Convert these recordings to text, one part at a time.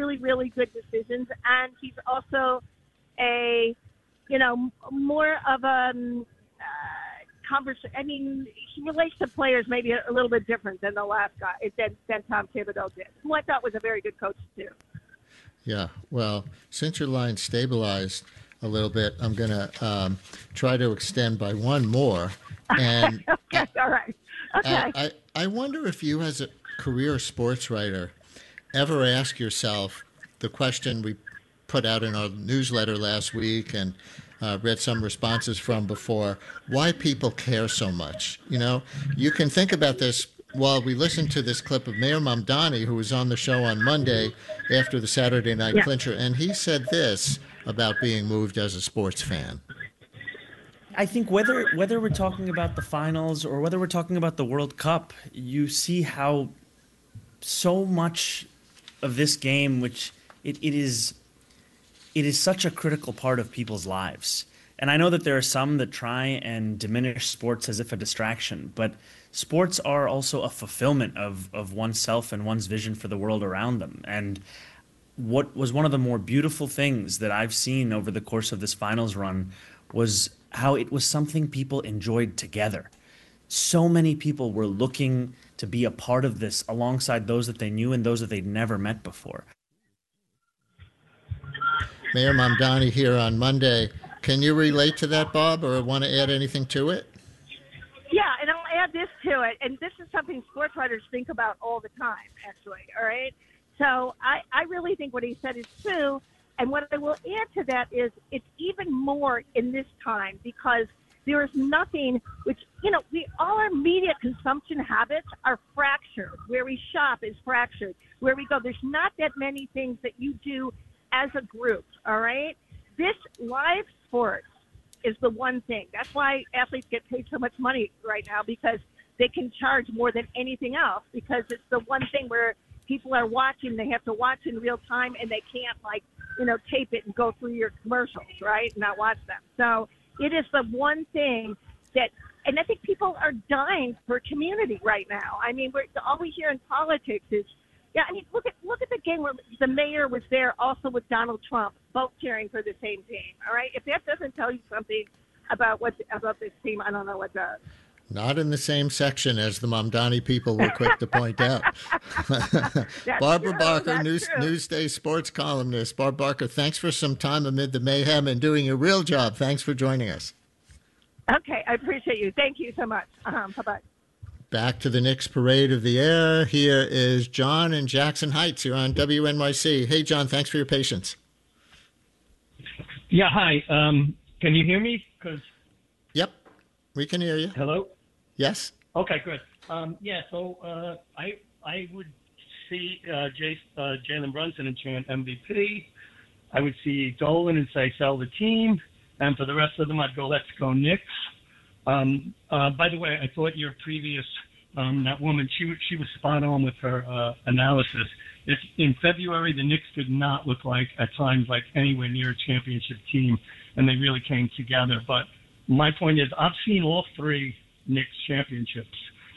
really, really good decisions, and he's also a, more of a conversation. I mean, he relates to players maybe a little bit different than the last guy, than Tom Thibodeau did, who I thought was a very good coach too. Yeah, well, since your line stabilized a little bit, I'm going to try to extend by one more. And okay, all right. Okay. I wonder if you, as a career sports writer, ever ask yourself the question we put out in our newsletter last week and read some responses from before, why people care so much. You can think about this while we listen to this clip of Mayor Mamdani, who was on the show on Monday after the Saturday night clincher, and he said this about being moved as a sports fan. I think whether we're talking about the finals or whether we're talking about the World Cup, you see how so much of this game, which it is such a critical part of people's lives. And I know that there are some that try and diminish sports as if a distraction, but sports are also a fulfillment of oneself and one's vision for the world around them. And what was one of the more beautiful things that I've seen over the course of this finals run was how it was something people enjoyed together. So many people were looking to be a part of this alongside those that they knew and those that they'd never met before. Mayor Mamdani here on Monday. Can you relate to that, Bob, or want to add anything to it? Yeah, and I'll add this to it. And this is something sports writers think about all the time, actually, all right? So I really think what he said is true. And what I will add to that is it's even more in this time because there is nothing which, all our media consumption habits are fractured. Where we shop is fractured. Where we go, there's not that many things that you do as a group, all right? This live sports is the one thing. That's why athletes get paid so much money right now because they can charge more than anything else because it's the one thing where people are watching. They have to watch in real time and they can't, tape it and go through your commercials, right, and not watch them. So it is the one thing that, and I think people are dying for community right now. I mean, all we hear in politics is, look at the game where the mayor was there also with Donald Trump, both cheering for the same team. All right, if that doesn't tell you something about this team, I don't know what does. Not in the same section as the Mamdani people were quick to point out. Barbara Barker, Newsday sports columnist. Barb Barker, thanks for some time amid the mayhem and doing a real job. Thanks for joining us. Okay, I appreciate you. Thank you so much. Bye-bye. Back to the Knicks parade of the air. Here is John in Jackson Heights. You're on WNYC. Hey, John, thanks for your patience. Yeah, hi. Can you hear me? Yep, we can hear you. Hello? Yes. Okay, good. So I would see Jalen Brunson and chant MVP. I would see Dolan and say, sell the team. And for the rest of them, I'd go, let's go Knicks. By the way, I thought your previous, that woman, she was spot on with her analysis. In February, the Knicks did not look like, at times, like anywhere near a championship team, and they really came together. But my point is, I've seen all three Knicks championships.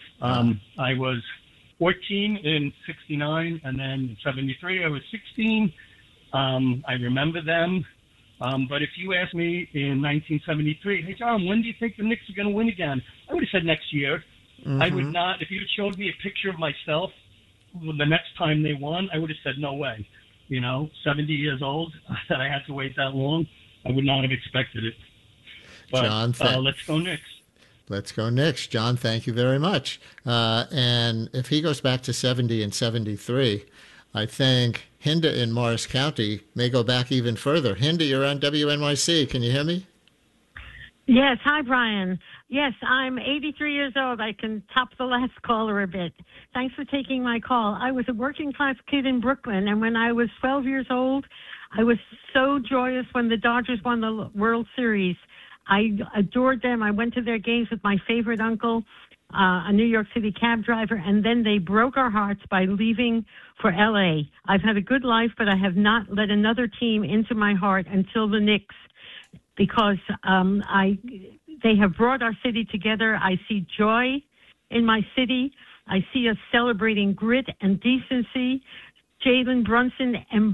I was 14 in 69, and then in 73, I was 16. I remember them. But if you asked me in 1973, hey, John, when do you think the Knicks are going to win again? I would have said next year. Mm-hmm. I would not. If you had showed me a picture of myself the next time they won, I would have said, no way. 70 years old, that I had to wait that long, I would not have expected it. But John, let's go Knicks. Let's go Knicks. John, thank you very much. And if he goes back to 70 and 73, I think Hinda in Morris County may go back even further. Hinda, you're on WNYC. Can you hear me? Yes. Hi, Brian. Yes, I'm 83 years old. I can top the last caller a bit. Thanks for taking my call. I was a working-class kid in Brooklyn, and when I was 12 years old, I was so joyous when the Dodgers won the World Series. I adored them. I went to their games with my favorite uncle, a New York City cab driver, and then they broke our hearts by leaving for L.A. I've had a good life, but I have not let another team into my heart until the Knicks, because they have brought our city together. I see joy in my city. I see us celebrating grit and decency. Jalen Brunson